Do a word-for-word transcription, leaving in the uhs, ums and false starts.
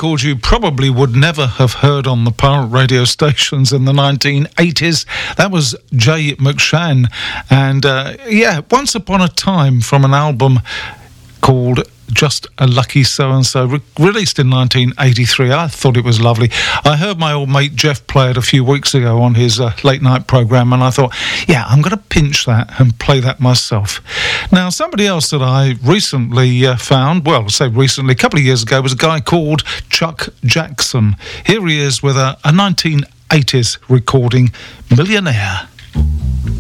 record you probably would never have heard on the pirate radio stations in the nineteen eighties. That was Jay McShann. And, uh, yeah, Once Upon a Time from an album called Just a Lucky So-and-So, re- released in nineteen eighty-three. I thought it was lovely. I heard my old mate Jeff play it a few weeks ago on his uh, late night programme, and I thought, yeah, I'm going to pinch that and play that myself. Now, somebody else that I recently uh, found, well, I say recently, a couple of years ago, was a guy called Chuck Jackson. Here he is with a, a nineteen eighties recording, Millionaire.